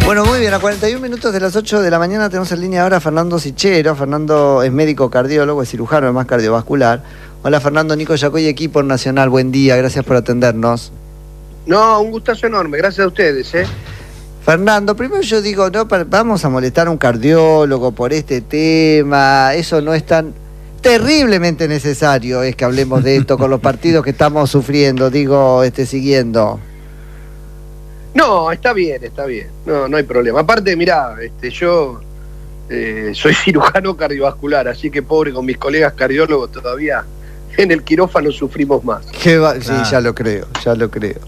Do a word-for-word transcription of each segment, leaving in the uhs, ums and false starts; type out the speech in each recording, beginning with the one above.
Bueno, muy bien, a cuarenta y un minutos de las ocho de la mañana tenemos en línea ahora a Fernando Sichero. Fernando es médico cardiólogo, es cirujano, además cardiovascular. Hola Fernando, Nico Yacoy, equipo nacional, buen día, gracias por atendernos. No, un gustazo enorme, gracias a ustedes, ¿eh? Fernando, primero yo digo, no, vamos a molestar a un cardiólogo por este tema, eso no es tan terriblemente necesario, es que hablemos de esto con los partidos que estamos sufriendo, digo, este, siguiendo. No, está bien, está bien, no, no hay problema. Aparte, mirá, este, yo eh, soy cirujano cardiovascular, así que pobre con mis colegas cardiólogos todavía en el quirófano sufrimos más. ¿Qué va? Sí, ah. ya lo creo, ya lo creo.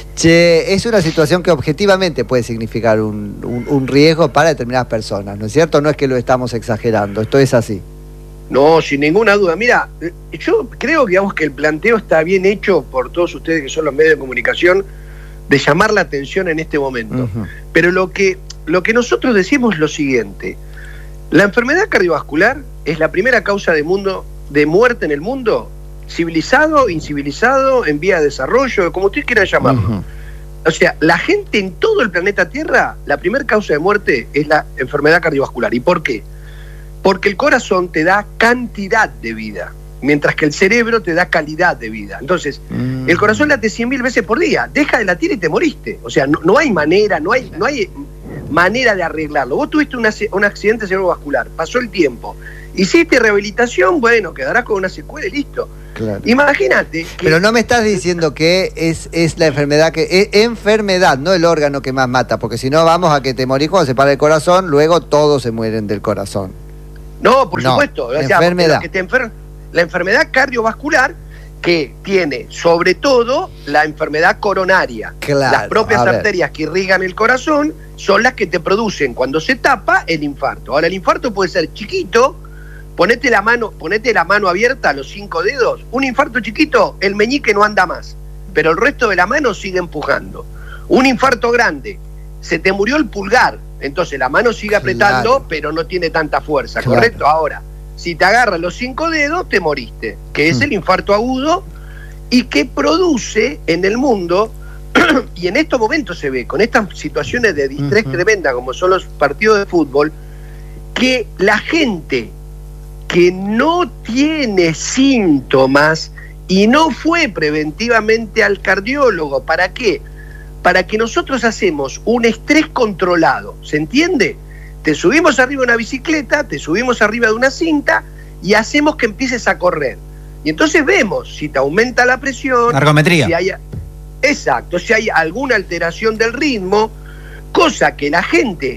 Che, es una situación que objetivamente puede significar un, un, un riesgo para determinadas personas, ¿no es cierto? No es que lo estamos exagerando, esto es así. No, sin ninguna duda. Mira, yo creo digamos, que el planteo está bien hecho por todos ustedes que son los medios de comunicación, de llamar la atención en este momento. Uh-huh. Pero lo que, lo que nosotros decimos es lo siguiente: la enfermedad cardiovascular es la primera causa de, mundo, de muerte en el mundo, civilizado, incivilizado, en vía de desarrollo, como ustedes quieran llamarlo. Uh-huh. O sea, la gente en todo el planeta Tierra, la primera causa de muerte es la enfermedad cardiovascular. ¿Y por qué? Porque el corazón te da cantidad de vida, mientras que el cerebro te da calidad de vida. Entonces, mm. el corazón late cien mil veces por día, deja de latir y te moriste. O sea, no, no hay manera, no hay, no hay manera de arreglarlo. Vos tuviste una, un accidente cerebrovascular, pasó el tiempo, hiciste rehabilitación, bueno, quedarás con una secuela y listo. Claro. Imagínate. Que... Pero no me estás diciendo que es, es la enfermedad, que es enfermedad, no el órgano que más mata, porque si no vamos a que te morís cuando se para el corazón, luego todos se mueren del corazón. No, por no, supuesto. O sea, enfermedad. Que te enfer... La enfermedad cardiovascular, que tiene sobre todo la enfermedad coronaria. Claro, las propias arterias que irrigan el corazón son las que te producen cuando se tapa el infarto. Ahora, el infarto puede ser chiquito, ponete la mano, ponete la mano abierta a los cinco dedos, un infarto chiquito, el meñique no anda más, pero el resto de la mano sigue empujando. Un infarto grande, se te murió el pulgar, entonces la mano sigue apretando, claro, pero no tiene tanta fuerza, claro. ¿Correcto? Ahora, si te agarran los cinco dedos, te moriste, que es el infarto agudo y que produce en el mundo, y en estos momentos se ve, con estas situaciones de distrés uh-huh. tremenda, como son los partidos de fútbol, que la gente que no tiene síntomas y no fue preventivamente al cardiólogo, ¿para qué? Para que nosotros hacemos un estrés controlado, ¿se entiende? Te subimos arriba de una bicicleta, te subimos arriba de una cinta y hacemos que empieces a correr. Y entonces vemos si te aumenta la presión. Ergometría. Si hay, exacto, si hay alguna alteración del ritmo, cosa que la gente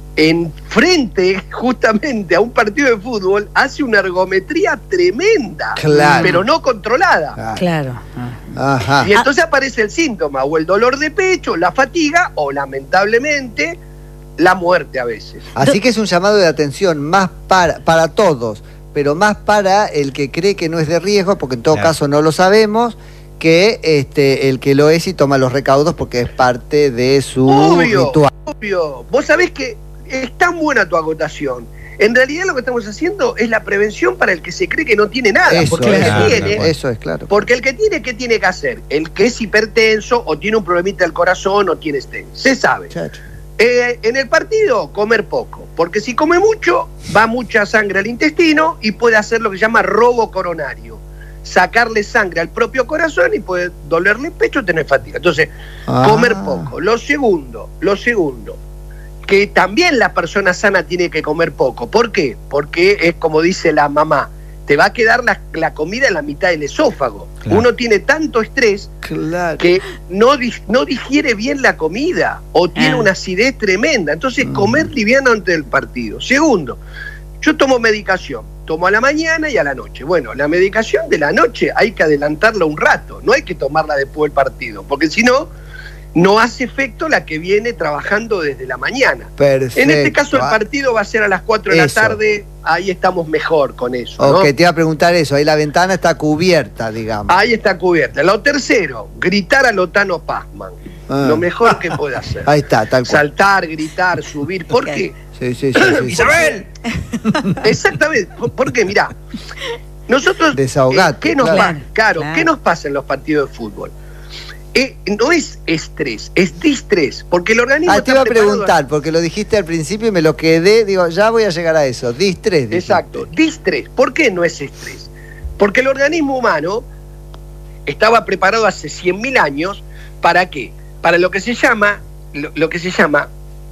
en frente justamente a un partido de fútbol hace una ergometría tremenda, claro, pero no controlada. Claro. Ajá. Y entonces aparece el síntoma, o el dolor de pecho, la fatiga, o lamentablemente la muerte a veces. Así que es un llamado de atención más para, para todos, pero más para el que cree que no es de riesgo, porque en todo claro. caso no lo sabemos, que este el que lo es y toma los recaudos porque es parte de su obvio, ritual. Obvio, vos sabés que es tan buena tu acotación. En realidad lo que estamos haciendo es la prevención para el que se cree que no tiene nada. Eso porque es, el que tiene, claro, eso es claro. Porque el que tiene, ¿qué tiene que hacer? El que es hipertenso o tiene un problemita del corazón o tiene stent. Se sabe. Chacho. Eh, en el partido, comer poco, porque si come mucho, va mucha sangre al intestino y puede hacer lo que se llama robo coronario, sacarle sangre al propio corazón y puede dolerle el pecho, tener fatiga. Entonces, ah. comer poco. Lo segundo, lo segundo, que también la persona sana tiene que comer poco. ¿Por qué? Porque es como dice la mamá, te va a quedar la, la comida en la mitad del esófago. Claro. Uno tiene tanto estrés claro. que no, no digiere bien la comida o tiene ah. una acidez tremenda. Entonces, mm. comer liviano antes del partido. Segundo, yo tomo medicación. Tomo a la mañana y a la noche. Bueno, la medicación de la noche hay que adelantarla un rato. No hay que tomarla después del partido, porque si no, no hace efecto la que viene trabajando desde la mañana. Perfecto. En este caso el partido va a ser a las cuatro de eso. La tarde, ahí estamos mejor con eso. Ok, ¿no? te iba a preguntar eso, ahí la ventana está cubierta, digamos. Ahí está cubierta. Lo tercero, gritar a Lotano Pazman. Ah. Lo mejor que puede hacer. Ahí está, tal cual. Saltar, gritar, subir. ¿Por okay. qué? Sí, sí, sí. sí ¡Isabel! Exactamente, porque mirá, nosotros, Desahogate, eh, ¿qué nos claro. pasa? Claro, claro. ¿qué nos pasa en los partidos de fútbol? eh, no es estrés, es distrés, porque el organismo... Ah, te iba a preguntar, a... porque lo dijiste al principio y me lo quedé, digo, ya voy a llegar a eso, distrés. Dijiste. Exacto, distrés. ¿Por qué no es estrés? Porque el organismo humano estaba preparado hace cien mil años, ¿para qué? Para lo que se llama, lo, lo que se llama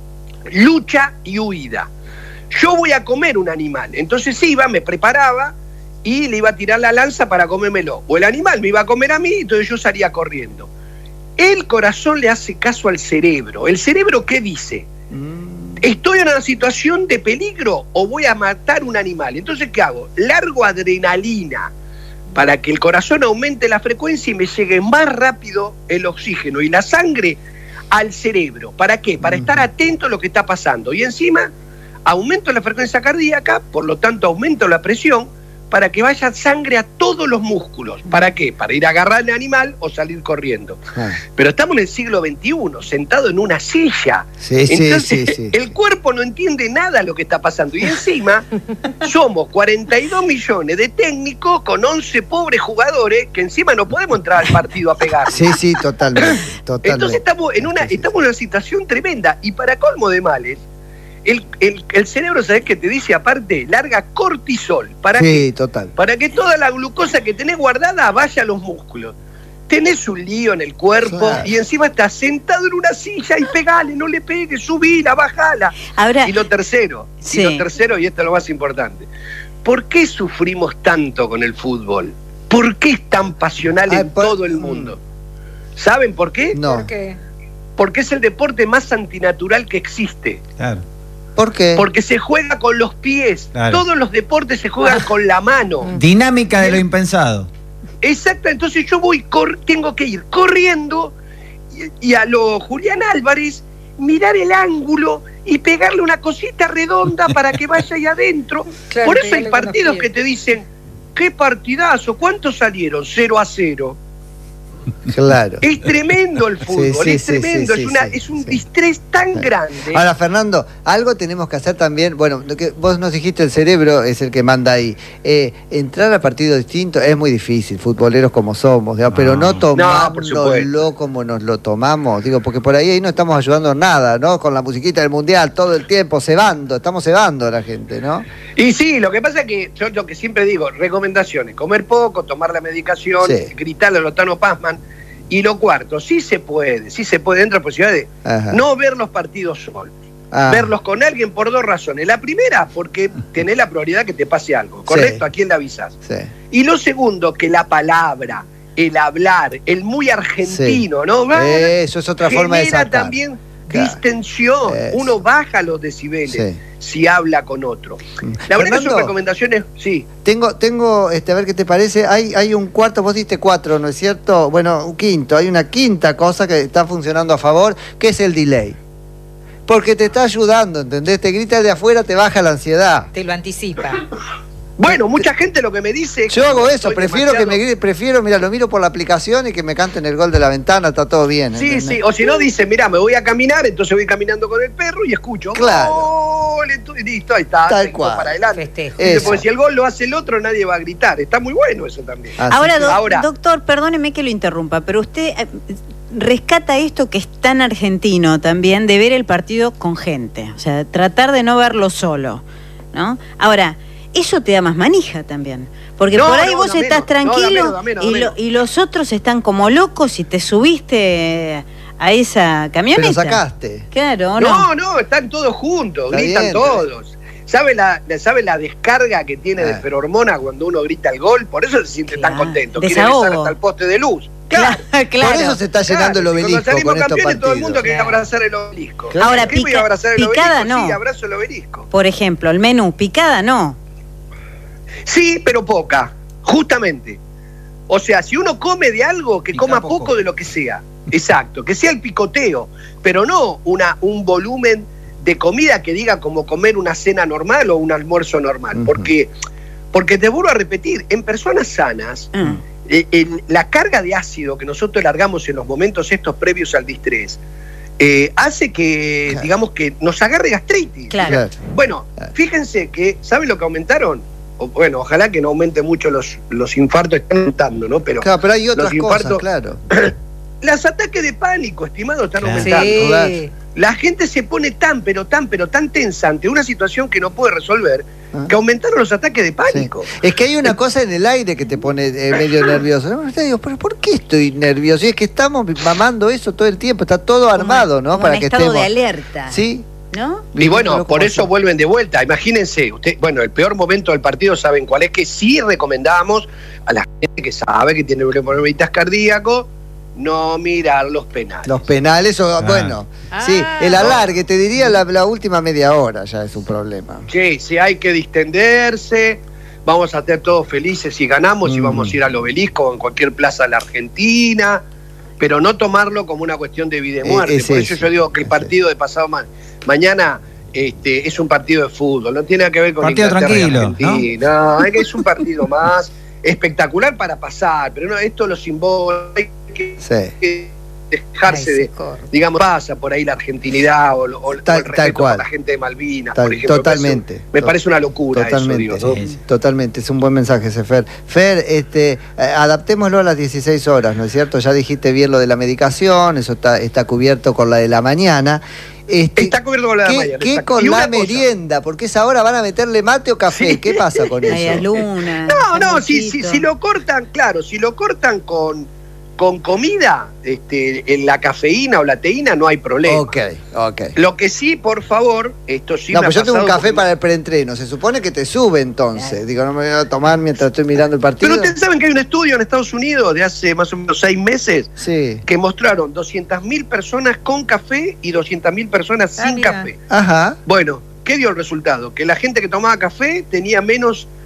lucha y huida. Yo voy a comer un animal, entonces iba, me preparaba y le iba a tirar la lanza para comérmelo. O el animal me iba a comer a mí, entonces yo salía corriendo. El corazón le hace caso al cerebro. ¿El cerebro qué dice? Mm. ¿Estoy en una situación de peligro o voy a matar un animal? Entonces, ¿qué hago? Largo adrenalina para que el corazón aumente la frecuencia y me llegue más rápido el oxígeno y la sangre al cerebro. ¿Para qué? Para mm. estar atento a lo que está pasando. Y encima, aumento la frecuencia cardíaca, por lo tanto aumento la presión, para que vaya sangre a todos los músculos. ¿Para qué? Para ir a agarrar al animal o salir corriendo. Ah. Pero estamos en el siglo veintiuno, sentado en una silla. Sí, Entonces, sí, sí, sí. el cuerpo no entiende nada de lo que está pasando. Y encima, somos cuarenta y dos millones de técnicos con once pobres jugadores que encima no podemos entrar al partido a pegar. Sí, sí, totalmente. totalmente. Entonces estamos en una, estamos en una situación tremenda. Y para colmo de males, El, el, el cerebro, ¿sabés qué te dice? Aparte, larga cortisol. ¿Para sí, qué? total. Para que toda la glucosa que tenés guardada vaya a los músculos. Tenés un lío en el cuerpo, claro, y encima estás sentado en una silla y pegale, no le pegues, subila, bajala. Ahora, y lo tercero, sí. y lo tercero, y esto es lo más importante. ¿Por qué sufrimos tanto con el fútbol? ¿Por qué es tan pasional Ay, en por... todo el mundo? ¿Saben por qué? No. ¿Por qué? Porque es el deporte más antinatural que existe. Claro. ¿Por qué? Porque se juega con los pies. Claro. Todos los deportes se juegan con la mano. Dinámica de lo impensado. Exacto, entonces yo voy, cor tengo que ir corriendo y, y a lo Julián Álvarez mirar el ángulo y pegarle una cosita redonda para que vaya ahí adentro. Claro, por eso hay partidos que te dicen, qué partidazo, ¿cuántos salieron? cero a cero. Claro. Es tremendo el fútbol, sí, sí, es tremendo, sí, sí, es, una, sí, es un sí. distrés tan sí. grande. Ahora, Fernando, algo tenemos que hacer también, bueno, lo que vos nos dijiste, el cerebro es el que manda ahí. Eh, entrar a partidos distintos es muy difícil, futboleros como somos, digamos, no. pero no tomándolo no, como nos lo tomamos, digo, porque por ahí, ahí no estamos ayudando en nada, ¿no? Con la musiquita del Mundial todo el tiempo, cebando, estamos cebando a la gente, ¿no? Y sí, lo que pasa es que yo lo que siempre digo, recomendaciones, comer poco, tomar la medicación, sí. gritarle a Lotano Pazman. Y lo cuarto, sí se puede, sí se puede, dentro de la posibilidad de Ajá. no ver los partidos solos, ah. verlos con alguien por dos razones. La primera, porque tenés la probabilidad que te pase algo, ¿correcto? Sí. ¿A quién le avisás? Sí. Y lo segundo, que la palabra, el hablar, el muy argentino, sí. ¿no? Eso es otra forma de sacar. Genera también claro. distensión, Eso. uno baja los decibeles. Sí. Si habla con otro. La verdad Fernando, que son recomendaciones, sí. Tengo, tengo, este, a ver qué te parece, hay, hay un cuarto, vos diste cuatro, ¿no es cierto? Bueno, un quinto, hay una quinta cosa que está funcionando a favor, que es el delay. Porque te está ayudando, ¿entendés? Te grita de afuera, te baja la ansiedad. Te lo anticipa. Bueno, mucha gente lo que me dice... Yo hago eso, prefiero demasiado... que me prefiero, mira, lo miro por la aplicación y que me canten el gol de la ventana, está todo bien. Sí, ¿entendés? sí, o si no dice, mira, me voy a caminar, entonces voy caminando con el perro y escucho. Claro. ¡Oh! Y listo, ahí está, tal cual. Para adelante. Porque si el gol lo hace el otro, nadie va a gritar. Está muy bueno eso también. Ahora, do Ahora, doctor, perdóneme que lo interrumpa, pero usted rescata esto que es tan argentino también, de ver el partido con gente. O sea, tratar de no verlo solo, ¿no? Ahora... eso te da más manija también, porque no, por ahí no, vos no, estás menos, tranquilo no, da menos, da menos, y, lo, y los otros están como locos y te subiste a esa camioneta. Pero sacaste. Claro, no, no, no, están todos juntos, está gritan bien, todos. ¿Sabe la, ¿Sabe la descarga que tiene ah. de feromona cuando uno grita el gol? Por eso se siente claro. tan contento. Desahogo. Quiere besar hasta el poste de luz. Claro, claro. Por eso se está llenando claro. el obelisco. Cuando salimos con campeones, estos todo el mundo quiere claro. abrazar el obelisco. Claro. Ahora, pica, pica, abrazar el picada obelisco? no. Sí, abrazo el obelisco. Por ejemplo, el menú, picada no. Sí, pero poca, justamente. O sea, si uno come de algo, que Pica coma poco. poco de lo que sea. Exacto, que sea el picoteo, pero no una, un volumen de comida que diga como comer una cena normal o un almuerzo normal. Uh-huh. Porque, porque te vuelvo a repetir, en personas sanas, uh-huh. eh, el, la carga de ácido que nosotros largamos en los momentos estos previos al distrés, eh, hace que, claro. digamos, que nos agarre gastritis. Claro. Bueno, fíjense que, ¿saben lo que aumentaron? O, bueno, ojalá que no aumente mucho los, los infartos, están aumentando, ¿no? Pero, claro, pero hay otras los infartos, cosas, claro. Los ataques de pánico, estimado, están Claro. aumentando. Sí. La gente se pone tan, pero tan, pero tan tensa ante una situación que no puede resolver, Ah. que aumentaron los ataques de pánico. Sí. Es que hay una cosa en el aire que te pone eh, medio nervioso. No, te digo, pero ¿por qué estoy nervioso? Y es que estamos mamando eso todo el tiempo, está todo armado, ¿no? Como Para en que estado estemos. de alerta. Sí. ¿No? Y bueno, Pero por ¿cómo eso son? vuelven de vuelta. Imagínense, usted, bueno, el peor momento del partido, ¿saben cuál es? Que sí recomendamos a la gente que sabe que tiene problemitas cardíacos, no mirar los penales. Los penales, o, Ah. bueno, Ah. sí, el alargue, te diría la, la última media hora ya es un problema. Sí, sí, hay que distenderse, vamos a estar todos felices si ganamos y Mm. vamos a ir al obelisco o en cualquier plaza de la Argentina, pero no tomarlo como una cuestión de vida y Eh, muerte. es Por eso eso, yo digo que el es partido de pasado ma- mañana este, es un partido de fútbol, no tiene nada que ver con Partido Inglaterra y tranquilo, Argentina. No, es que es un partido más espectacular para pasar, pero no, esto lo simbólico, hay que Sí. dejarse Ay, de, se corre. digamos, pasa por ahí la argentinidad o, o- o Tal- el tal respeto cual. por la gente de Malvinas, Tal- por ejemplo. Me parece- totalmente. Me parece una locura Totalmente, eso, digo, ¿no? Sí, sí. Totalmente, es un buen mensaje ese, Fer. Fer, este, eh, adaptémoslo a las dieciséis horas, ¿no es cierto? Ya dijiste bien lo de la medicación, eso está, está cubierto con la de la mañana. Este, Está cubierto con la de ¿Qué, la mañana, qué exacto. con Y una la cosa- merienda? Porque esa hora van a meterle mate o café. Sí. ¿Qué pasa con Media eso? luna. No, no, si, si, sanguchito. si lo cortan, claro, si lo cortan con, con comida, este, en la cafeína o la teína no hay problema. Ok, ok. Lo que sí, por favor, esto sí No, me ha pues yo tengo un pasado café porque- para el preentreno. Se supone que te sube entonces. Claro. Digo, no me voy a tomar mientras estoy mirando el partido. Pero ustedes saben que hay un estudio en Estados Unidos de hace más o menos seis meses Sí. que mostraron doscientas mil personas con café y doscientas mil personas Ah, sin mira. café. Ajá. Bueno, ¿qué dio el resultado? Que la gente que tomaba café tenía menos